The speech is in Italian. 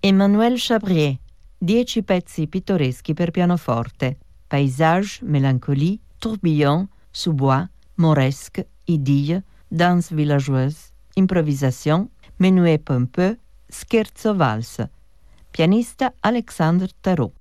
Emmanuel Chabrier, 10 pezzi pittoreschi per pianoforte, paysage, mélancolie, tourbillon, sous-bois, mauresque, idylle, danse villageoise, improvisation, menuet pompeux, scherzo valse. Pianista Alexandre Tarot.